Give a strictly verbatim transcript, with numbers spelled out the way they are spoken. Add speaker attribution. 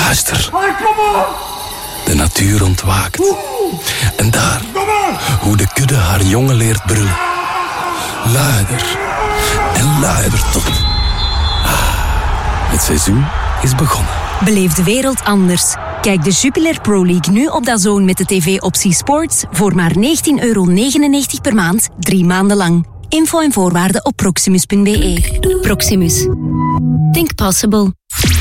Speaker 1: Luister. De natuur ontwaakt. En daar, hoe de kudde haar jongen leert brullen. Luider en luider tot... Ah, het seizoen is begonnen.
Speaker 2: Beleef de wereld anders. Kijk de Jupiler Pro League nu op DAZN met de tv-optie Sports voor maar negentien euro negenennegentig per maand, drie maanden lang. Info en voorwaarden op proximus punt be. Proximus. Think possible.